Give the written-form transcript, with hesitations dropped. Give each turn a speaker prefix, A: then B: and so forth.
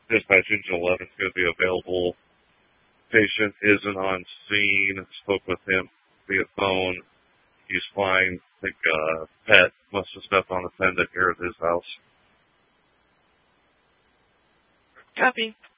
A: Dispatch Engine 11 is going to be available. Patient isn't on scene. Spoke with him via phone. He's fine. I think pet must have stepped on a pendant here at his house.
B: Copy.